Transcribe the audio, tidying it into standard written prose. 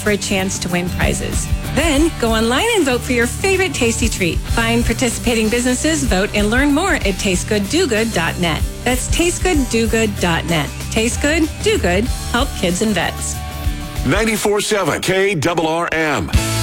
for a chance to win prizes. Then go online and vote for your favorite tasty treat. Find participating businesses, vote, and learn more at tastegooddogood.net. That's tastegooddogood.net. Taste good, do good, help kids and vets. 94.7 KRRM.